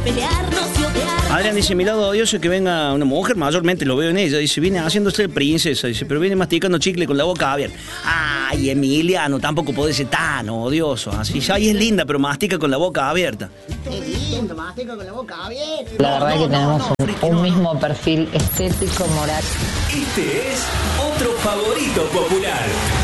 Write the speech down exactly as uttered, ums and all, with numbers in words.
Adrián dice, mi lado odioso es que venga una mujer, mayormente lo veo en ella, dice, viene haciéndose princesa, dice, pero viene masticando chicle con la boca abierta. Ay, Emiliano, tampoco puede ser tan odioso, así, ay, es linda, pero mastica con la boca abierta. Qué lindo, mastica con la boca abierta. La verdad no, que tenemos no, no, un, un mismo perfil estético, moral. Este es otro favorito popular.